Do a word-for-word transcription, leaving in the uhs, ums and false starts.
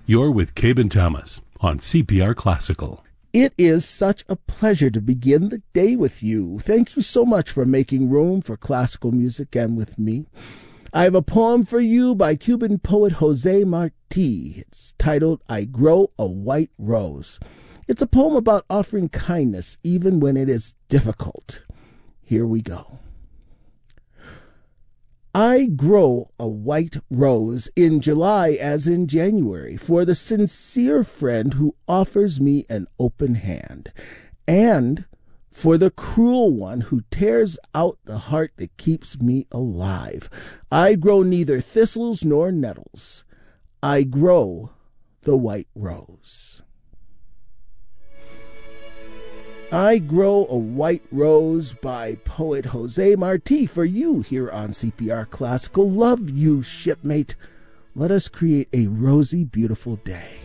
You're with Cabin Thomas on C P R Classical. It is such a pleasure to begin the day with you. Thank you so much for making room for classical music and with me. I have a poem for you by Cuban poet Jose Marti. It's titled, I Grow a White Rose. It's a poem about offering kindness even when it is difficult. Here we go. I grow a white rose in July as in January for the sincere friend who offers me an open hand, and for the cruel one who tears out the heart that keeps me alive. I grow neither thistles nor nettles. I grow the white rose. I Grow a White Rose by poet Jose Marti for you here on C P R Classical. Love you, shipmate. Let us create a rosy, beautiful day.